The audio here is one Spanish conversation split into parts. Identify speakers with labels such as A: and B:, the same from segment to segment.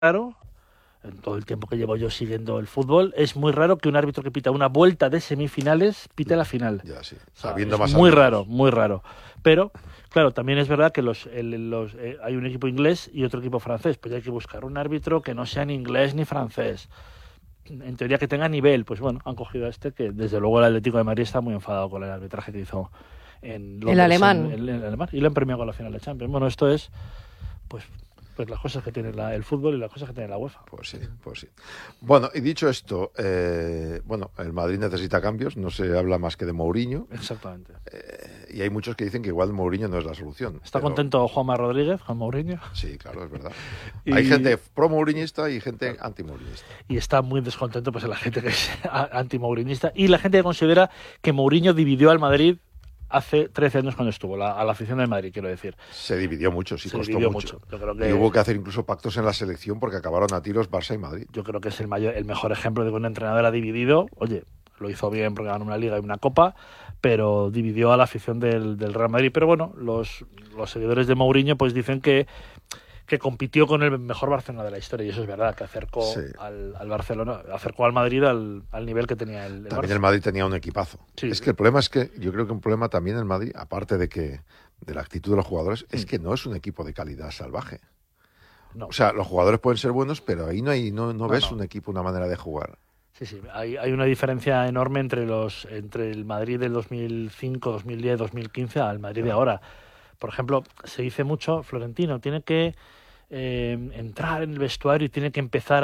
A: raro, en todo el tiempo que llevo yo siguiendo el fútbol, es muy raro que un árbitro que pita una vuelta de semifinales pite la final.
B: Ya, sí.
A: Sabiendo más muy raro, muy raro. Pero, claro, también es verdad que hay un equipo inglés y otro equipo francés. Pues hay que buscar un árbitro que no sea ni inglés ni francés. En teoría que tenga nivel. Pues bueno, han cogido a este que desde luego el Atlético de Madrid está muy enfadado con el arbitraje que hizo en Londres,
C: el alemán.
A: El alemán. Y lo han premiado con la final de Champions. Bueno, esto es pues las cosas que tiene el fútbol y las cosas que tiene la UEFA.
B: Pues sí. Bueno, y dicho esto, el Madrid necesita cambios, no se habla más que de Mourinho.
A: Exactamente.
B: Y hay muchos que dicen que igual Mourinho no es la solución.
A: ¿Está contento Juanma Rodríguez con Mourinho?
B: Sí, claro, es verdad. Hay gente pro-mourinhista y gente anti-mourinista.
A: Y está muy descontento pues la gente que es anti-mourinista y la gente que considera que Mourinho dividió al Madrid hace 13 años cuando estuvo, a la afición del Madrid, quiero decir.
B: Se dividió mucho, sí, costó mucho.
A: Yo creo que...
B: Y hubo que hacer incluso pactos en la selección porque acabaron a tiros Barça y Madrid.
A: Yo creo que es el mejor ejemplo de que un entrenador ha dividido. Oye, lo hizo bien porque ganó una Liga y una Copa, pero dividió a la afición del Real Madrid. Pero bueno, los seguidores de Mourinho pues dicen que compitió con el mejor Barcelona de la historia, y eso es verdad, que acercó al Barcelona, acercó al Madrid al nivel que tenía el
B: También
A: Barça.
B: El Madrid tenía un equipazo. Sí, que el problema es que yo creo que un problema también en el Madrid, aparte de la actitud de los jugadores, es que no es un equipo de calidad salvaje. No. O sea, los jugadores pueden ser buenos, pero ahí no ves un equipo, una manera de jugar.
A: Sí, hay una diferencia enorme entre el Madrid del 2005, 2010, 2015 al Madrid de ahora. Por ejemplo, se dice mucho, Florentino tiene que entrar en el vestuario y tiene que empezar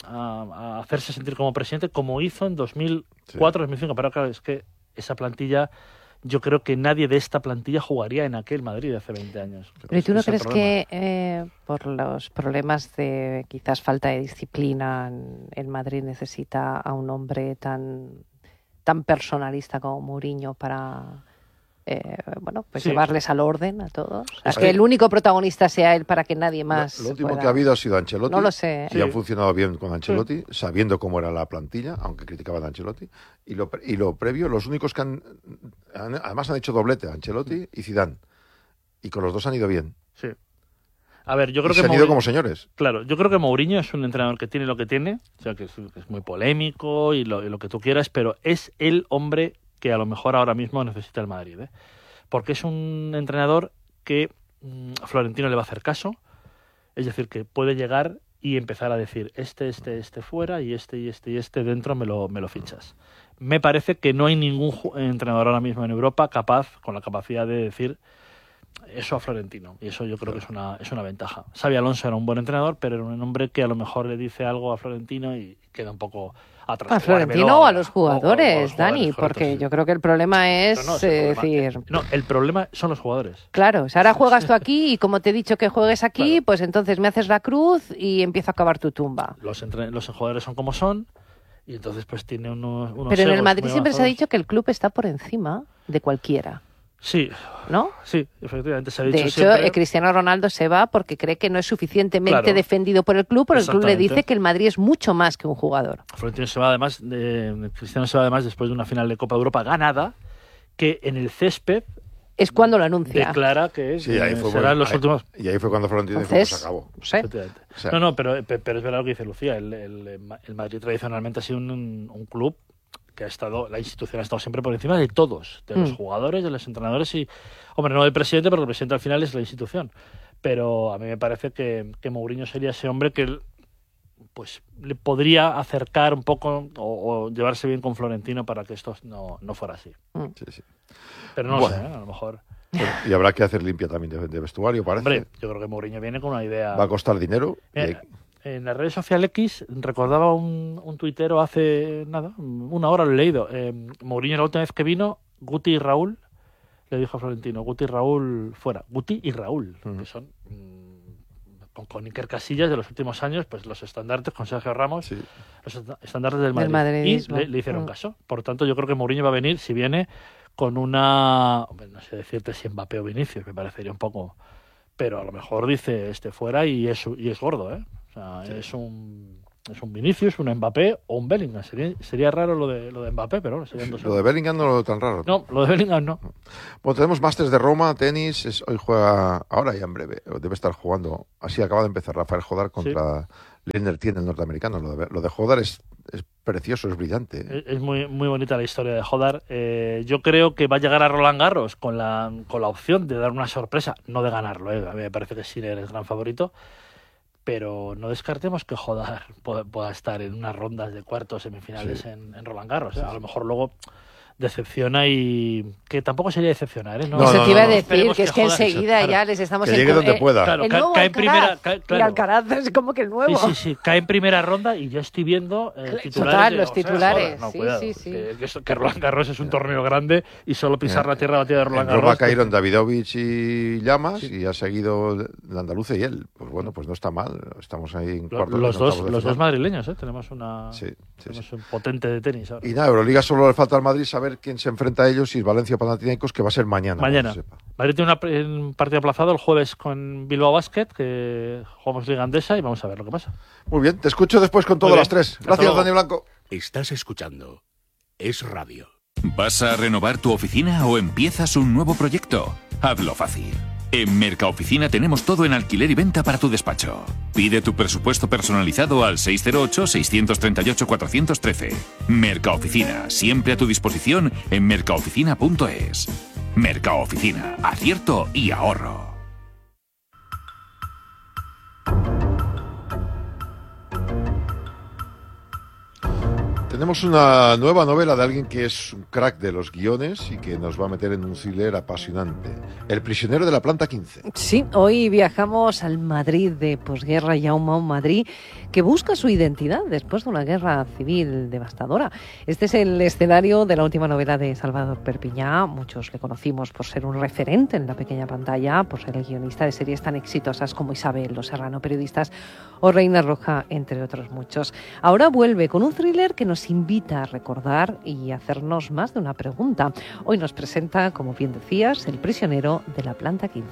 A: a hacerse sentir como presidente, como hizo en 2004, 2005. Pero claro, es que esa plantilla, yo creo que nadie de esta plantilla jugaría en aquel Madrid de hace 20 años.
C: Pero ¿tú no crees que por los problemas de quizás falta de disciplina el Madrid necesita a un hombre tan personalista como Mourinho para... llevarles al orden a todos? Es que el único protagonista sea él para que nadie más...
B: Lo último que ha habido ha sido Ancelotti.
C: No lo sé.
B: Y han funcionado bien con Ancelotti, sabiendo cómo era la plantilla, aunque criticaban a Ancelotti. Y lo previo, los únicos que además han hecho doblete, Ancelotti y Zidane. Y con los dos han ido bien.
A: Sí. A ver, yo creo que
B: se han ido como señores.
A: Claro, yo creo que Mourinho es un entrenador que tiene lo que tiene, o sea, que es muy polémico y lo que tú quieras, pero es el hombre que a lo mejor ahora mismo necesita el Madrid, porque es un entrenador que Florentino le va a hacer caso, es decir, que puede llegar y empezar a decir este fuera y este dentro me lo fichas. Me parece que no hay ningún entrenador ahora mismo en Europa con la capacidad de decir eso a Florentino, y eso yo creo que es una ventaja. Xabi Alonso era un buen entrenador, pero era un hombre que a lo mejor le dice algo a Florentino y queda un poco atrás.
C: ¿A Florentino o a los jugadores, Dani? Porque yo creo que el problema es decir...
A: No, el problema son los jugadores.
C: Claro, o sea, ahora juegas tú aquí y como te he dicho que juegues aquí, pues entonces me haces la cruz y empiezo a cavar tu tumba.
A: Los jugadores son como son y entonces pues tiene unos
C: Pero en el Madrid siempre se ha dicho que el club está por encima de cualquiera.
A: Sí,
C: ¿no?
A: Sí, efectivamente se ha dicho.
C: De hecho,
A: siempre...
C: Cristiano Ronaldo se va porque cree que no es suficientemente defendido por el club, pero el club le dice que el Madrid es mucho más que un jugador.
A: Florentino se va Cristiano se va además después de una final de Copa de Europa ganada, que en el césped
C: es cuando lo anuncia.
A: Declara que serán los últimos.
B: Y ahí fue cuando Florentino dijo que se acabó.
C: Sí.
A: O sea, no, pero es verdad lo que dice Lucía. El Madrid tradicionalmente ha sido un club que la institución ha estado siempre por encima de todos, de los jugadores, de los entrenadores y, hombre, no del presidente, pero el presidente al final es la institución. Pero a mí me parece que Mourinho sería ese hombre que pues le podría acercar un poco o llevarse bien con Florentino para que esto no fuera así.
B: Sí.
A: Pero no sé, a lo mejor...
B: Y habrá que hacer limpia también de vestuario, parece.
A: Hombre, yo creo que Mourinho viene con una idea...
B: Va a costar dinero.
A: En la red social X recordaba un tuitero hace una hora lo he leído. Mourinho la última vez que vino, Guti y Raúl le dijo a Florentino, Guti y Raúl fuera. Guti y Raúl, que son con Iker Casillas de los últimos años, pues los estandartes con Sergio Ramos, los estandartes del Madrid. Y le hicieron caso. Por tanto, yo creo que Mourinho va a venir, si viene, con no sé decirte si Mbappé o Vinicius, me parecería un poco... Pero a lo mejor dice fuera y es gordo, O sea, es un Es un Vinicius, un Mbappé o un Bellingham. Sería raro lo de Mbappé, pero no, serían dos.
B: Lo de Bellingham no lo veo tan raro.
A: No, lo de Bellingham no.
B: Bueno, tenemos Masters de Roma, tenis. Hoy juega, ahora ya en breve, debe estar jugando. Así acaba de empezar Rafael Jodar contra Lennart Tiene, el norteamericano. Lo de Jodar es precioso, es brillante.
A: Es muy, muy bonita la historia de Jodar. Yo creo que va a llegar a Roland Garros con la opción de dar una sorpresa, no de ganarlo. A mí me parece que Sinner es gran favorito. Pero no descartemos que Jodar pueda estar en unas rondas de cuartos semifinales en Roland Garros. A lo mejor luego decepciona y que tampoco sería decepcionar, ¿eh?
C: No, eso te iba a decir, que es que enseguida ya les estamos...
B: Que llegue donde pueda.
A: Claro,
C: el nuevo
A: cae en primera...
C: Y Alcaraz es como que el nuevo.
A: Sí, cae en primera ronda y yo estoy viendo titulares.
C: Total, los titulares.
A: No,
C: sí,
A: cuidado,
C: sí.
A: que Roland Garros es un torneo grande y solo pisar la tierra batida de Roland Garros...
B: Roma cayeron Davidovich y Llamas y ha seguido el andaluce y él. Pues bueno, pues no está mal. Estamos ahí en cuartos.
A: Los dos madrileños, tenemos un potente de tenis ahora.
B: Y nada, Euroliga solo le falta al Madrid saber quién se enfrenta a ellos y el Valencia Panathinaikos, que va a ser mañana.
A: Madrid tiene un partido aplazado el jueves con Bilbao Basket, que jugamos Liga Andesa y vamos a ver lo que pasa.
B: Muy bien, te escucho después con todas las tres. Gracias, Dani Blanco.
D: Estás escuchando Es Radio. ¿Vas a renovar tu oficina o empiezas un nuevo proyecto? Hazlo fácil. En Mercaoficina tenemos todo en alquiler y venta para tu despacho. Pide tu presupuesto personalizado al 608-638-413. Mercaoficina, siempre a tu disposición en mercaoficina.es. Mercaoficina, acierto y ahorro.
B: Tenemos una nueva novela de alguien que es un crack de los guiones y que nos va a meter en un thriller apasionante. El prisionero de la planta 15.
C: Sí, hoy viajamos al Madrid de posguerra, Jaume, un Madrid que busca su identidad después de una guerra civil devastadora. Este es el escenario de la última novela de Salvador Perpiñá. Muchos le conocimos por ser un referente en la pequeña pantalla, por ser el guionista de series tan exitosas como Isabel, Los Serrano Periodistas o Reina Roja, entre otros muchos. Ahora vuelve con un thriller que nos invita a recordar y hacernos más de una pregunta. Hoy nos presenta, como bien decías, El prisionero de la planta 15.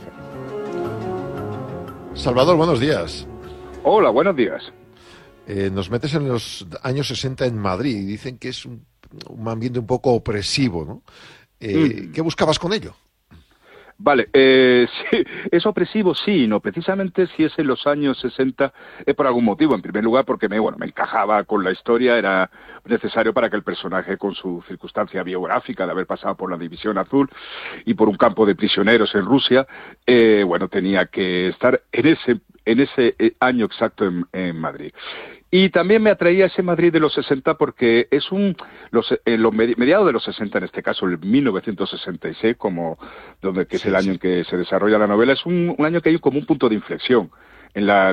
B: Salvador, buenos días.
E: Hola, buenos días.
B: Nos metes en los años 60 en Madrid y dicen que es un ambiente un poco opresivo, ¿no? ¿Qué buscabas con ello?
E: Vale, sí, es opresivo, sí, no, precisamente si es en los años 60 es por algún motivo. En primer lugar porque me encajaba con la historia, era necesario para que el personaje, con su circunstancia biográfica de haber pasado por la División Azul y por un campo de prisioneros en Rusia, tenía que estar en ese año exacto en Madrid. Y también me atraía ese Madrid de los 60 porque es mediados de los 60, en este caso el 1966, que es el año en que se desarrolla la novela, es un año que hay como un punto de inflexión en la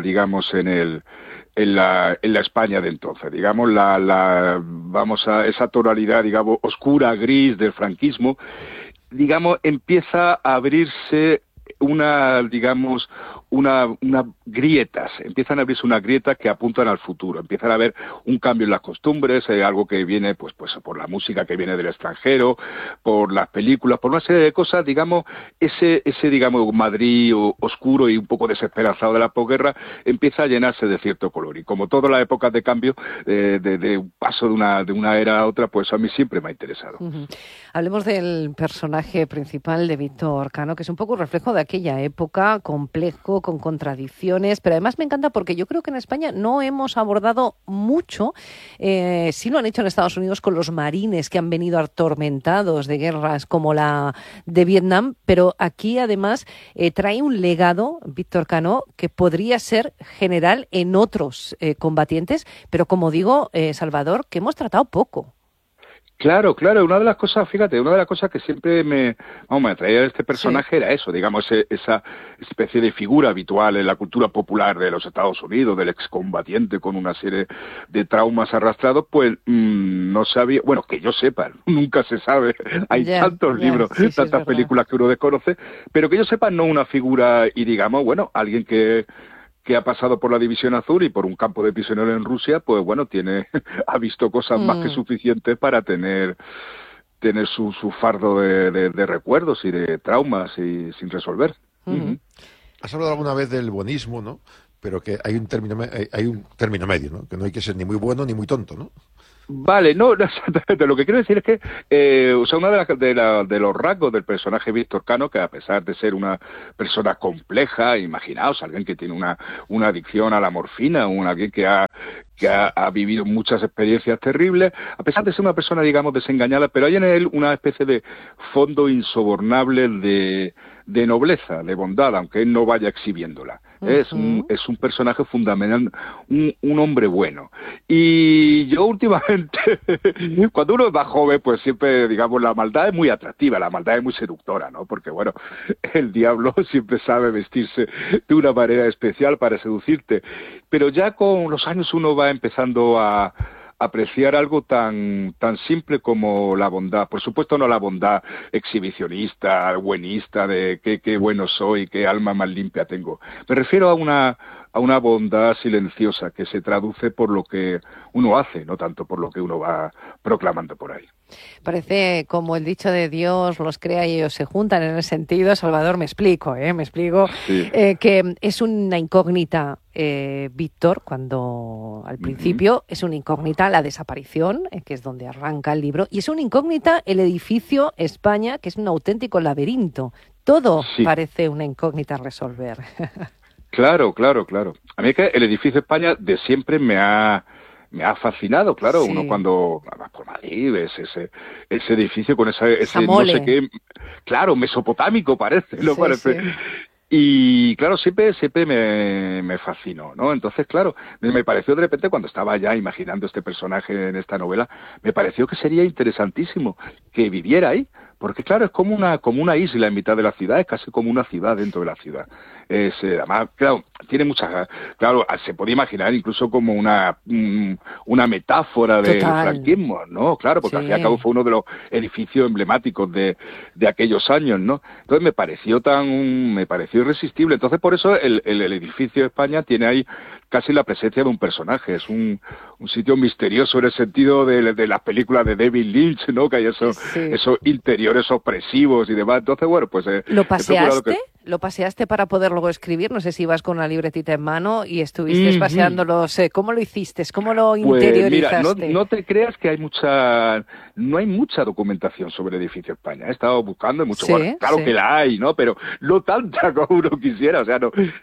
E: España de entonces, digamos, esa tonalidad, digamos, oscura, gris del franquismo, digamos, empieza a abrirse empiezan a abrirse unas grietas que apuntan al futuro, empiezan a haber un cambio en las costumbres, algo que viene pues por la música que viene del extranjero, por las películas, por una serie de cosas, digamos, ese digamos Madrid oscuro y un poco desesperanzado de la posguerra empieza a llenarse de cierto color, y como todas las épocas de cambio, de un paso de una era a otra, pues a mí siempre me ha interesado.
C: Uh-huh. Hablemos del personaje principal de Víctor Cano, que es un poco un reflejo de aquella época, complejo, con contradicciones, pero además me encanta porque yo creo que en España no hemos abordado mucho, sí lo han hecho en Estados Unidos con los marines que han venido atormentados de guerras como la de Vietnam, pero aquí además trae un legado, Víctor Cano, que podría ser general en otros combatientes, pero como digo, Salvador, que hemos tratado poco.
E: Claro, una de las cosas que siempre me atraía de este personaje era eso, digamos, esa especie de figura habitual en la cultura popular de los Estados Unidos, del excombatiente con una serie de traumas arrastrados, pues no sabía, que yo sepa, nunca se sabe, hay tantos libros, tantas películas que uno desconoce, pero que yo sepa, no una figura y digamos, alguien que ha pasado por la División Azul y por un campo de prisioneros en Rusia, pues ha visto cosas más que suficientes para tener su fardo de recuerdos y de traumas y sin resolver.
B: Has hablado alguna vez del buenismo, ¿no? pero que hay un término medio, ¿no? Que no hay que ser ni muy bueno ni muy tonto, ¿no?
E: Vale, no, exactamente. Lo que quiero decir es que, uno de los rasgos del personaje Víctor Cano, que a pesar de ser una persona compleja, imaginaos, alguien que tiene una adicción a la morfina, alguien que ha vivido muchas experiencias terribles, a pesar de ser una persona, digamos, desengañada, pero hay en él una especie de fondo insobornable de nobleza, de bondad, aunque él no vaya exhibiéndola. Es un personaje fundamental, un hombre bueno. Y yo últimamente, cuando uno es más joven, pues siempre, digamos, la maldad es muy atractiva, la maldad es muy seductora, ¿no? Porque, bueno, el diablo siempre sabe vestirse de una manera especial para seducirte. Pero ya con los años uno va empezando a apreciar algo tan simple como la bondad. Por supuesto no la bondad exhibicionista, buenista, de qué bueno soy, qué alma más limpia tengo. Me refiero a una bondad silenciosa que se traduce por lo que uno hace, no tanto por lo que uno va proclamando por ahí.
C: Parece como el dicho de Dios los crea y ellos se juntan, en el sentido, Salvador, me explico, sí. Que es una incógnita, Víctor, cuando al principio es una incógnita la desaparición, que es donde arranca el libro, y es una incógnita el edificio España, que es un auténtico laberinto. Todo parece una incógnita a resolver.
E: Claro. A mí es que el edificio España de siempre me ha fascinado, claro. Sí. Uno cuando va por Madrid ves ese edificio con ese no sé qué, claro, mesopotámico parece, ¿no? Parece. Sí. Y claro, siempre me fascinó, ¿no? Entonces, claro, me pareció de repente cuando estaba ya imaginando este personaje en esta novela, me pareció que sería interesantísimo que viviera ahí, porque claro, es como una isla en mitad de la ciudad, es casi como una ciudad dentro de la ciudad. Además, claro, tiene muchas, claro, se puede imaginar incluso como una metáfora del franquismo, ¿no? Claro, porque al fin y al cabo fue uno de los edificios emblemáticos de aquellos años, ¿no? Entonces me pareció irresistible. Entonces por eso el edificio España tiene ahí casi la presencia de un personaje. Es un sitio misterioso en el sentido de las películas de David Lynch, ¿no? Que hay esos interiores opresivos y demás. Entonces, bueno, pues...
C: ¿Lo paseaste? ¿Lo paseaste para poder luego escribir? No sé si ibas con una libretita en mano y estuviste paseándolos. ¿Cómo lo hiciste? ¿Cómo lo interiorizaste?
E: Mira, no te creas que no hay mucha documentación sobre el edificio España. He estado buscando mucho. Bueno, claro que la hay, ¿no? Pero no tanta como uno quisiera. O sea,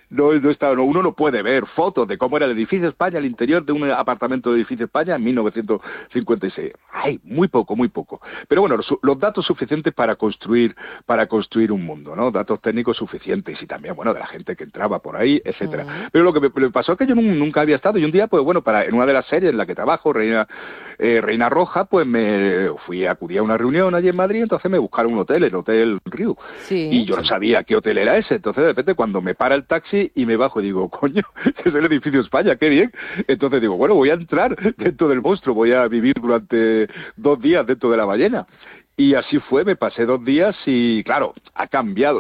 E: uno no puede ver fotos de cómo era el edificio España, el interior de un apartamento del edificio España en 1956. Hay muy poco. Pero bueno, los datos suficientes para construir un mundo, ¿no? Datos técnicos suficientes y también, bueno, de la gente que entraba por ahí, etcétera. Pero lo que me pasó es que yo nunca había estado, y un día, pues bueno, en una de las series en la que trabajo, Reina Roja, pues acudí a una reunión allí en Madrid, entonces me buscaron un hotel, el Hotel Riu, y yo no sabía qué hotel era ese. Entonces de repente cuando me para el taxi y me bajo, digo, coño, es el edificio España, qué bien. Entonces digo, bueno, voy a entrar dentro del monstruo, voy a vivir durante 2 días dentro de la ballena. Y así fue, me pasé 2 días y, claro, ha cambiado.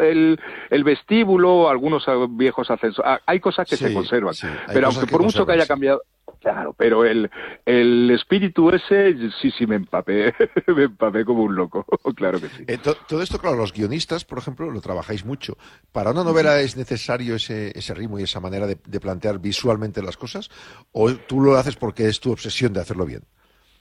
E: El vestíbulo, algunos viejos ascensores, hay cosas que se conservan. Sí, pero aunque por mucho que haya cambiado, claro, pero el espíritu ese, sí, me empapé como un loco, claro que sí.
B: Todo esto, claro, los guionistas, por ejemplo, lo trabajáis mucho. ¿Para una novela es necesario ese ritmo y esa manera de plantear visualmente las cosas? ¿O tú lo haces porque es tu obsesión de hacerlo bien?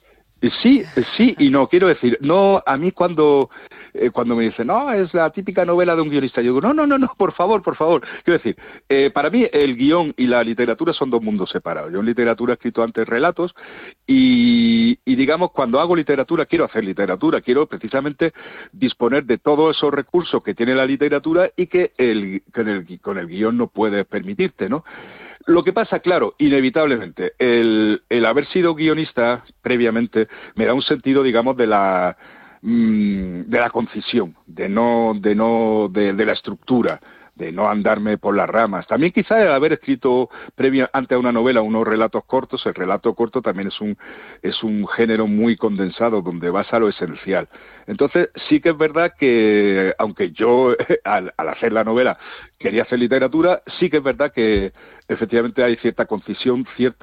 E: Sí y no, quiero decir, no, a mí cuando me dicen, no, es la típica novela de un guionista, yo digo, no, por favor, quiero decir, para mí el guión y la literatura son 2 mundos separados. Yo en literatura he escrito antes relatos y digamos, cuando hago literatura, quiero hacer literatura, quiero precisamente disponer de todos esos recursos que tiene la literatura y que con el guión no puedes permitirte, ¿no? Lo que pasa, claro, inevitablemente, el haber sido guionista previamente me da un sentido, digamos, de la concisión, de la estructura, de no andarme por las ramas. También quizá el haber escrito ante a una novela unos relatos cortos, el relato corto también es un género muy condensado donde vas a lo esencial. Entonces sí que es verdad que, aunque yo al hacer la novela quería hacer literatura, sí que es verdad que efectivamente hay cierta concisión,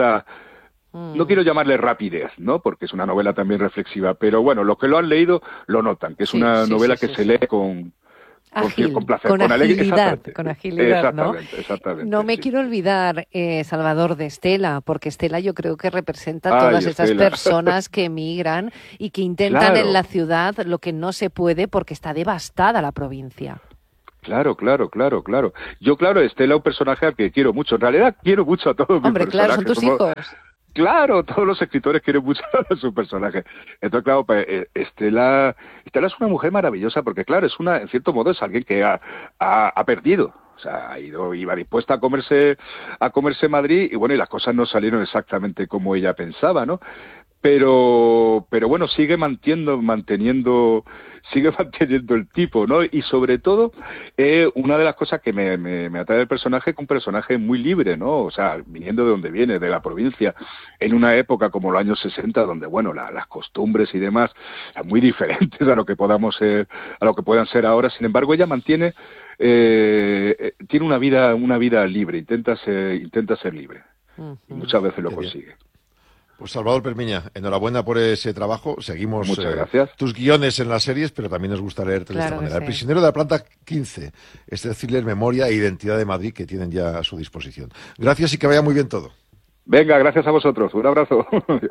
E: no quiero llamarle rapidez, ¿no? Porque es una novela también reflexiva, pero bueno, los que lo han leído lo notan, que es una novela que se lee con
C: Ágil,
E: placer,
C: con agilidad, ¿no?
E: Exactamente.
C: No me quiero olvidar, Salvador, de Estela, porque Estela yo creo que representa a todas esas personas que emigran y que intentan en la ciudad lo que no se puede porque está devastada la provincia.
E: Claro. Yo, Estela, un personaje al que quiero mucho. En realidad, quiero mucho a todos mis personajes.
C: Hombre, claro, son tus hijos.
E: Claro, todos los escritores quieren mucho a su personaje. Entonces, claro, pues, Estela es una mujer maravillosa porque, claro, en cierto modo, es alguien que ha perdido. O sea, iba dispuesta a comerse Madrid y bueno, y las cosas no salieron exactamente como ella pensaba, ¿no? Pero bueno, sigue manteniendo el tipo, ¿no? Y sobre todo, una de las cosas que me atrae del personaje es que un personaje muy libre, ¿no? O sea, viniendo de donde viene, de la provincia, en una época como los años 60, donde, bueno, las costumbres y demás son muy diferentes a lo que puedan ser ahora. Sin embargo, ella tiene una vida libre, intenta ser libre. Y muchas veces lo consigue.
B: Pues Salvador Permiña, enhorabuena por ese trabajo. Seguimos tus guiones en las series, pero también nos gusta leerte de esta manera. Sí. El prisionero de la planta 15, este thriller Memoria e Identidad de Madrid que tienen ya a su disposición. Gracias y que vaya muy bien todo.
E: Venga, gracias a vosotros. Un abrazo.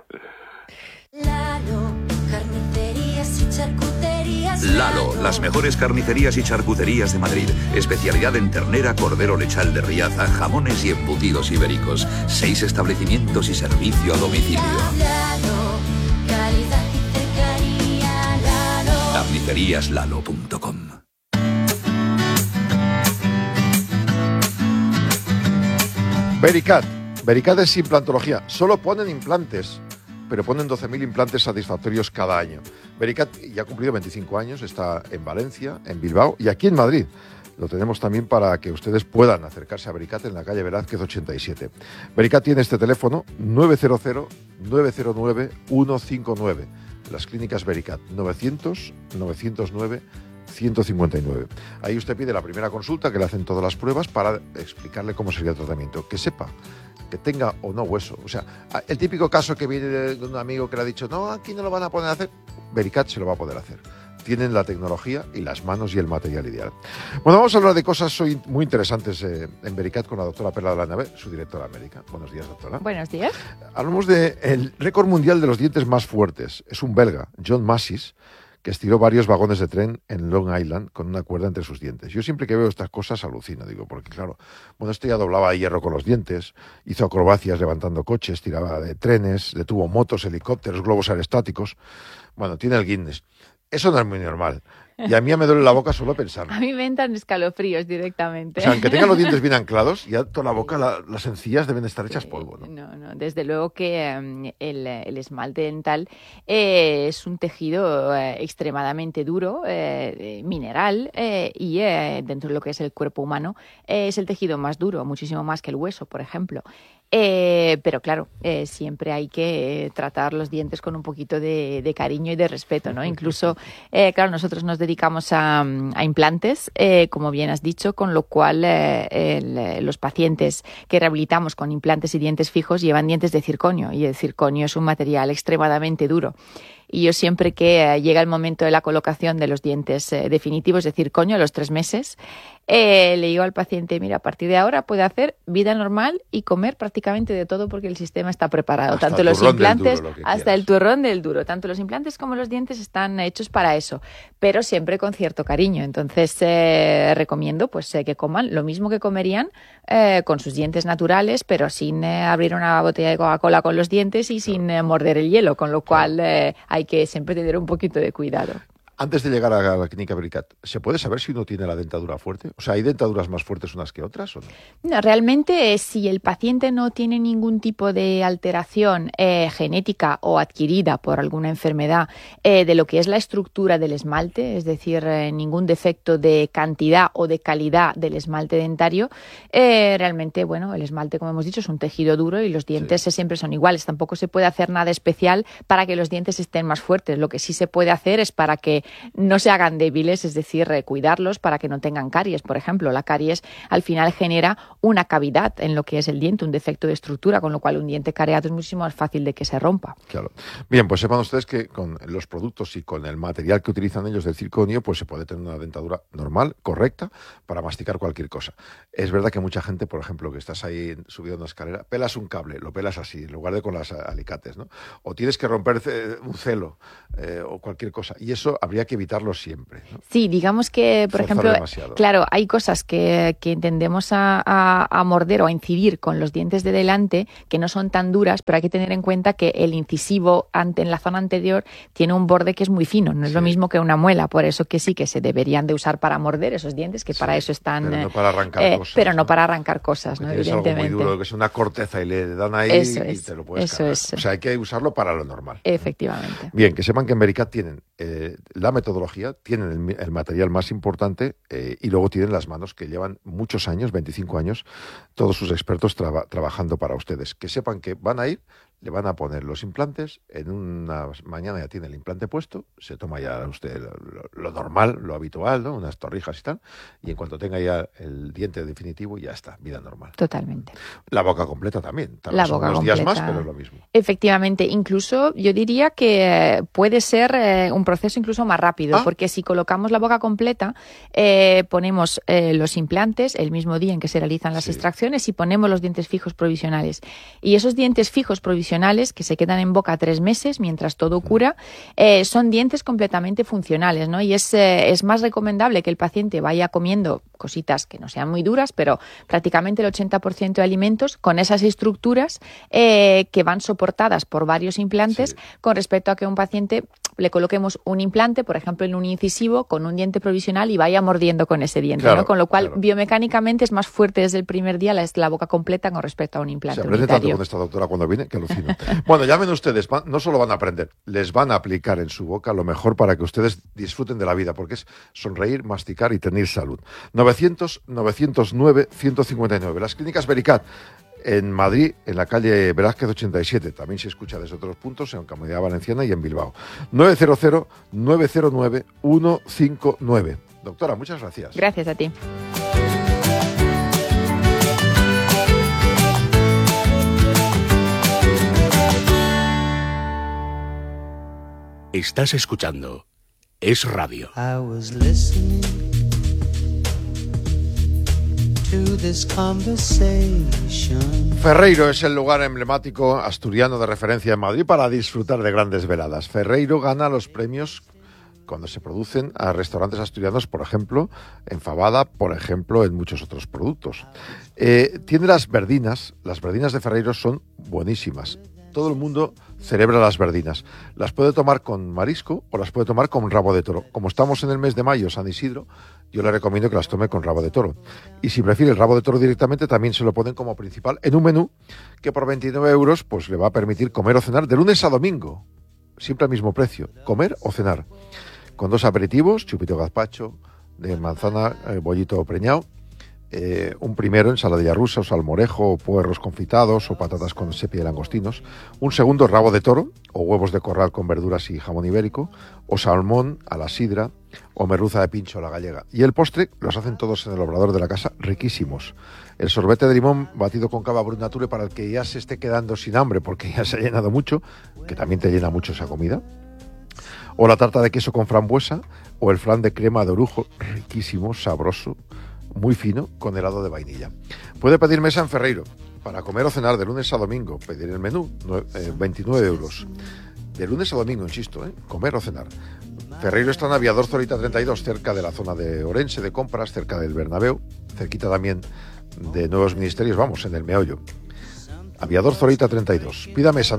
D: Lalo, las mejores carnicerías y charcuterías de Madrid. Especialidad en ternera, cordero lechal de Riaza, jamones y embutidos ibéricos. 6 establecimientos y servicio a domicilio. Carniceríaslalo.com.
B: Vericat es implantología. Solo ponen implantes, pero ponen 12.000 implantes satisfactorios cada año. Vericat ya ha cumplido 25 años, está en Valencia, en Bilbao y aquí en Madrid. Lo tenemos también para que ustedes puedan acercarse a Vericat en la calle Velázquez 87. Vericat tiene este teléfono 900-909-159. Las clínicas Vericat 900-909-159. Ahí usted pide la primera consulta, que le hacen todas las pruebas para explicarle cómo sería el tratamiento. Que sepa que tenga o no hueso. O sea, el típico caso que viene de un amigo que le ha dicho, no, aquí no lo van a poder hacer. Vericat se lo va a poder hacer. Tienen la tecnología y las manos y el material ideal. Bueno, vamos a hablar de cosas muy interesantes en Vericat con la doctora Perla de la Nave, su directora médica. Buenos días, doctora.
F: Buenos días.
B: Hablamos del récord mundial de los dientes más fuertes. Es un belga, John Massis, que estiró varios vagones de tren en Long Island con una cuerda entre sus dientes. Yo siempre que veo estas cosas alucino, digo, porque claro, bueno, este ya doblaba hierro con los dientes, hizo acrobacias levantando coches, tiraba de trenes, detuvo motos, helicópteros, globos aerostáticos. Bueno, tiene el Guinness. Eso no es muy normal. Y a mí me duele la boca solo pensarlo.
F: A mí me entran escalofríos directamente.
B: O sea, aunque tengan los dientes bien anclados, ya toda la boca, las encías deben estar hechas polvo, ¿no?
F: No, desde luego que el esmalte dental es un tejido extremadamente duro, mineral, y dentro de lo que es el cuerpo humano es el tejido más duro, muchísimo más que el hueso, por ejemplo. Pero claro, siempre hay que tratar los dientes con un poquito de cariño y de respeto, ¿no? Incluso, claro, nosotros nos dedicamos a implantes, como bien has dicho, con lo cual los pacientes que rehabilitamos con implantes y dientes fijos llevan dientes de circonio, y el circonio es un material extremadamente duro. Y yo siempre que llega el momento de la colocación de los dientes definitivos de circonio a los 3 meses, le digo al paciente, mira, a partir de ahora puede hacer vida normal y comer prácticamente de todo porque el sistema está preparado.
B: Hasta
F: tanto los implantes,
B: duro,
F: hasta el turrón del duro. Tanto los implantes como los dientes están hechos para eso, pero siempre con cierto cariño. Entonces recomiendo pues que coman lo mismo que comerían con sus dientes naturales, pero sin abrir una botella de Coca-Cola con los dientes y sin morder el hielo, con lo cual hay que siempre tener un poquito de cuidado.
B: Antes de llegar a la clínica Vericat, ¿se puede saber si uno tiene la dentadura fuerte? O sea, ¿hay dentaduras más fuertes unas que otras o no?
F: No, realmente si el paciente no tiene ningún tipo de alteración genética o adquirida por alguna enfermedad de lo que es la estructura del esmalte, es decir, ningún defecto de cantidad o de calidad del esmalte dentario, realmente, bueno, el esmalte, como hemos dicho, es un tejido duro y los dientes siempre son iguales. Tampoco se puede hacer nada especial para que los dientes estén más fuertes. Lo que sí se puede hacer es para que que no se hagan débiles, es decir, cuidarlos para que no tengan caries. Por ejemplo, la caries al final genera una cavidad en lo que es el diente, un defecto de estructura, con lo cual un diente careado es muchísimo más fácil de que se rompa.
B: Claro. Bien, pues sepan ustedes que con los productos y con el material que utilizan ellos del circonio, pues se puede tener una dentadura normal, correcta, para masticar cualquier cosa. Es verdad que mucha gente, por ejemplo, que estás ahí subiendo una escalera, pelas un cable, lo pelas así, en lugar de con las alicates, ¿no? O tienes que romper un celo o cualquier cosa. Y eso habría que evitarlo siempre, ¿no?
F: Sí, digamos que, por ejemplo,
B: demasiado.
F: Claro, hay cosas que tendemos a morder o a incidir con los dientes de delante que no son tan duras, pero hay que tener en cuenta que el incisivo en la zona anterior tiene un borde que es muy fino, no es lo mismo que una muela, por eso que sí que se deberían de usar para morder esos dientes, que para eso están...
B: Pero no para arrancar cosas.
F: Pero no para arrancar cosas, ¿no? Evidentemente.
B: Algo muy duro, que es una corteza y le dan ahí y te lo puedes cargar. O sea, hay que usarlo para lo normal.
F: Efectivamente.
B: Bien, que sepan que en Vericat tienen la metodología, tienen el material más importante y luego tienen las manos que llevan muchos años, 25 años, todos sus expertos trabajando para ustedes. Que sepan que van a ir, le van a poner los implantes, en una mañana ya tiene el implante puesto, se toma ya usted lo normal, lo habitual, ¿no? Unas torrijas y tal, y en cuanto tenga ya el diente definitivo, ya está, vida normal.
F: Totalmente.
B: La boca completa también,
F: la boca
B: unos
F: completa.
B: Días más, pero es lo mismo.
F: Efectivamente, incluso yo diría que puede ser un proceso incluso más rápido, porque si colocamos la boca completa, ponemos los implantes el mismo día en que se realizan las extracciones y ponemos los dientes fijos provisionales. Y esos dientes fijos provisionales que se quedan en boca 3 meses mientras todo cura, son dientes completamente funcionales, ¿no? Y es más recomendable que el paciente vaya comiendo cositas que no sean muy duras, pero prácticamente el 80% de alimentos con esas estructuras que van soportadas por varios implantes, con respecto a que un paciente le coloquemos un implante, por ejemplo, en un incisivo con un diente provisional y vaya mordiendo con ese diente, ¿no? Con lo cual, biomecánicamente es más fuerte desde el primer día la boca completa con respecto a un implante unitario.
B: Se aprende tanto con esta doctora cuando viene que alucino. Bueno, llamen ustedes, no solo van a aprender, les van a aplicar en su boca lo mejor para que ustedes disfruten de la vida, porque es sonreír, masticar y tener salud. 900-909-159. Las clínicas Vericat, en Madrid, en la calle Velázquez 87. También se escucha desde otros puntos, en Comunidad Valenciana y en Bilbao. 900-909-159. Doctora, muchas gracias.
F: Gracias a ti.
D: Estás escuchando Es Radio.
G: I was listening to this conversation.
B: Ferreiro es el lugar emblemático asturiano de referencia en Madrid para disfrutar de grandes veladas. Ferreiro gana los premios cuando se producen a restaurantes asturianos, por ejemplo, en fabada, por ejemplo, en muchos otros productos. Tiene las verdinas de Ferreiro son buenísimas. Todo el mundo celebra las verdinas. Las puede tomar con marisco o las puede tomar con rabo de toro. Como estamos en el mes de mayo, San Isidro, yo le recomiendo que las tome con rabo de toro. Y si prefiere el rabo de toro directamente, también se lo ponen como principal en un menú que por 29 euros pues, le va a permitir comer o cenar de lunes a domingo. Siempre al mismo precio, comer o cenar. Con 2 aperitivos, chupito gazpacho, de manzana, bollito preñado, un primero, ensaladilla rusa, o salmorejo, o puerros confitados, o patatas con sepia y langostinos. Un segundo, rabo de toro, o huevos de corral con verduras y jamón ibérico, o salmón a la sidra, o merluza de pincho a la gallega. Y el postre los hacen todos en el obrador de la casa, riquísimos. El sorbete de limón batido con cava Brut Nature para el que ya se esté quedando sin hambre, porque ya se ha llenado mucho, que también te llena mucho esa comida. O la tarta de queso con frambuesa, o el flan de crema de orujo, riquísimo, sabroso, muy fino, con helado de vainilla. Puede pedir mesa en Ferreiro para comer o cenar de lunes a domingo. Pedir el menú, 29 euros. De lunes a domingo, insisto, comer o cenar. Ferreiro está en Aviador Zorita 32, cerca de la zona de Orense de compras, cerca del Bernabéu, cerquita también de Nuevos Ministerios, vamos, en el meollo. Aviador Zorita 32. Pida mesa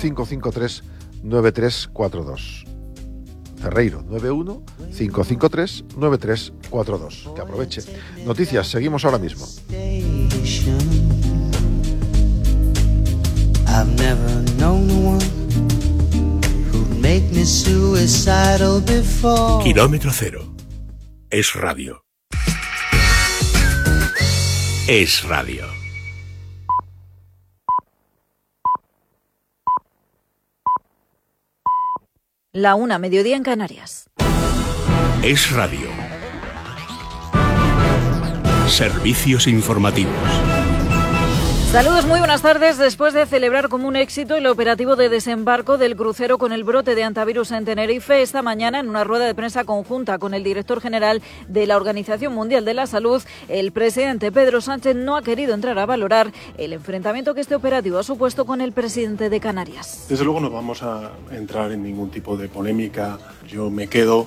B: 915539342. Ferreiro, 915539342. Que aproveche. Noticias, seguimos ahora mismo.
G: I've never known one who'd make me suicidal before.
D: Kilómetro Cero. Es Radio. Es Radio.
H: La 1, mediodía en Canarias.
D: Es Radio. Servicios informativos.
H: Saludos, muy buenas tardes. Después de celebrar como un éxito el operativo de desembarco del crucero con el brote de hantavirus en Tenerife, esta mañana en una rueda de prensa conjunta con el director general de la Organización Mundial de la Salud, el presidente Pedro Sánchez no ha querido entrar a valorar el enfrentamiento que este operativo ha supuesto con el presidente de Canarias.
I: Desde luego no vamos a entrar en ningún tipo de polémica. Yo me quedo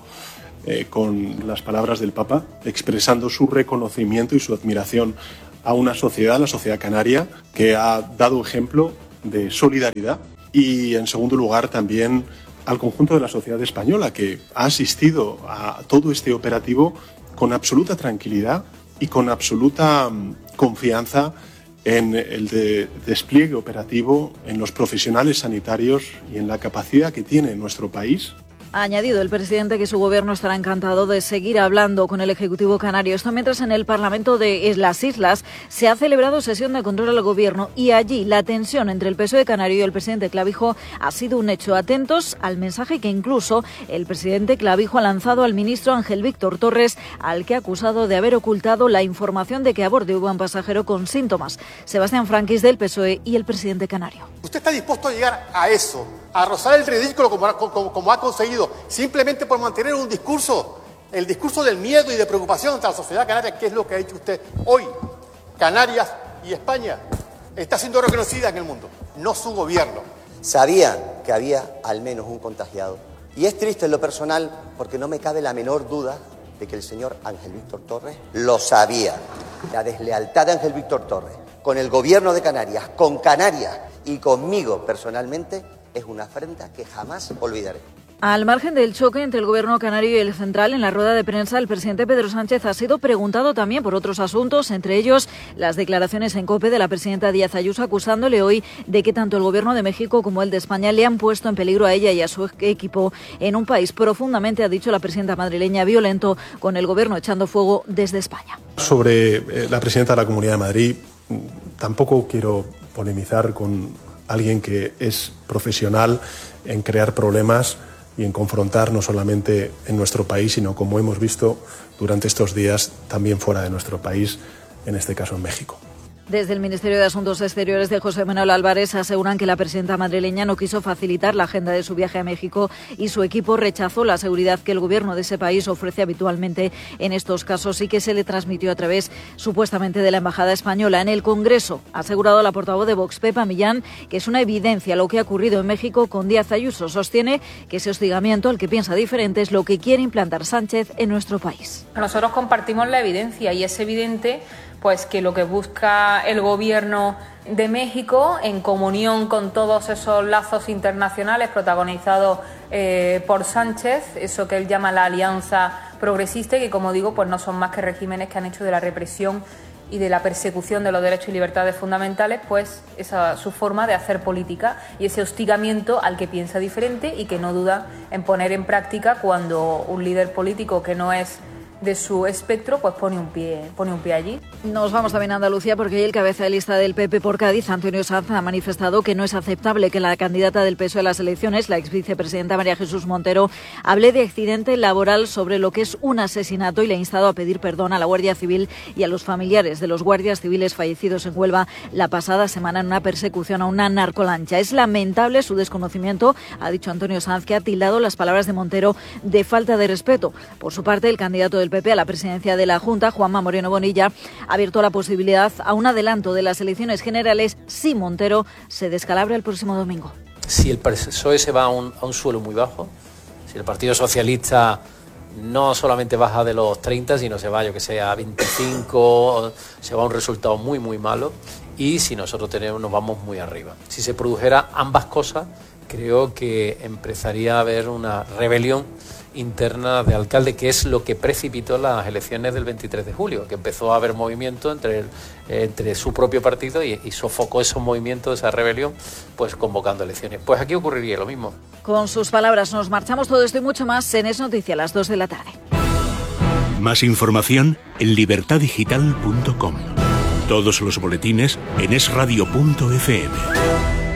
I: con las palabras del Papa, expresando su reconocimiento y su admiración a una sociedad, la sociedad canaria, que ha dado ejemplo de solidaridad, y en segundo lugar también al conjunto de la sociedad española, que ha asistido a todo este operativo con absoluta tranquilidad y con absoluta confianza en el despliegue operativo, en los profesionales sanitarios y en la capacidad que tiene nuestro país.
H: Ha añadido el presidente que su gobierno estará encantado de seguir hablando con el Ejecutivo canario. Esto mientras en el Parlamento de las Islas se ha celebrado sesión de control al gobierno y allí la tensión entre el PSOE canario y el presidente Clavijo ha sido un hecho. Atentos al mensaje que incluso el presidente Clavijo ha lanzado al ministro Ángel Víctor Torres, al que ha acusado de haber ocultado la información de que a bordo hubo un pasajero con síntomas. Sebastián Franquis del PSOE y el presidente canario.
J: ¿Usted está dispuesto a llegar a eso, a rozar el ridículo como ha conseguido, simplemente por mantener un discurso, el discurso del miedo y de preocupación ante la sociedad canaria, que es lo que ha hecho usted hoy? Canarias y España está siendo reconocida en el mundo, no su gobierno.
K: Sabían que había al menos un contagiado. Y es triste en lo personal porque no me cabe la menor duda de que el señor Ángel Víctor Torres lo sabía. La deslealtad de Ángel Víctor Torres con el gobierno de Canarias, con Canarias y conmigo personalmente, es una afrenta que jamás olvidaré.
H: Al margen del choque entre el gobierno canario y el central, en la rueda de prensa el presidente Pedro Sánchez ha sido preguntado también por otros asuntos, entre ellos las declaraciones en COPE de la presidenta Díaz Ayuso, acusándole hoy de que tanto el gobierno de México como el de España le han puesto en peligro a ella y a su equipo en un país profundamente, ha dicho la presidenta madrileña, violento, con el gobierno echando fuego desde España.
I: Sobre la presidenta de la Comunidad de Madrid, tampoco quiero polemizar con alguien que es profesional en crear problemas y en confrontar no solamente en nuestro país, sino, como hemos visto durante estos días, también fuera de nuestro país, en este caso en México.
H: Desde el Ministerio de Asuntos Exteriores de José Manuel Álvarez aseguran que la presidenta madrileña no quiso facilitar la agenda de su viaje a México y su equipo rechazó la seguridad que el gobierno de ese país ofrece habitualmente en estos casos y que se le transmitió a través, supuestamente, de la Embajada Española. En el Congreso ha asegurado la portavoz de Vox, Pepa Millán, que es una evidencia lo que ha ocurrido en México con Díaz Ayuso. Sostiene que ese hostigamiento al que piensa diferente es lo que quiere implantar Sánchez en nuestro país.
L: Nosotros compartimos la evidencia y es evidente pues que lo que busca el gobierno de México, en comunión con todos esos lazos internacionales protagonizados por Sánchez, eso que él llama la alianza progresista, y que, como digo, pues no son más que regímenes que han hecho de la represión y de la persecución de los derechos y libertades fundamentales, pues esa su forma de hacer política y ese hostigamiento al que piensa diferente y que no duda en poner en práctica cuando un líder político que no es de su espectro pues pone un pie allí.
H: Nos vamos también a Andalucía porque hoy el cabeza de lista del PP por Cádiz, Antonio Sanz, ha manifestado que no es aceptable que la candidata del PSOE a las elecciones, la ex vicepresidenta María Jesús Montero, hable de accidente laboral sobre lo que es un asesinato y le ha instado a pedir perdón a la Guardia Civil y a los familiares de los guardias civiles fallecidos en Huelva la pasada semana en una persecución a una narcolancha. Es lamentable su desconocimiento, ha dicho Antonio Sanz, que ha tildado las palabras de Montero de falta de respeto. Por su parte, el candidato del PP a la presidencia de la Junta, Juanma Moreno Bonilla, ha abierto la posibilidad a un adelanto de las elecciones generales si Montero se descalabra el próximo domingo.
M: Si el PSOE se va a un suelo muy bajo, si el Partido Socialista no solamente baja de los 30, sino se va, yo que sé, a 25, se va a un resultado muy, muy malo, y si nosotros nos vamos muy arriba. Si se produjera ambas cosas, creo que empezaría a haber una rebelión interna de alcalde, que es lo que precipitó las elecciones del 23 de julio, que empezó a haber movimiento entre su propio partido y sofocó esos movimientos, esa rebelión, pues convocando elecciones. Pues aquí ocurriría lo mismo.
H: Con sus palabras nos marchamos. Todo esto y mucho más en Es Noticia a las 2 de la tarde.
D: Más información en libertadigital.com. Todos los boletines en esradio.fm.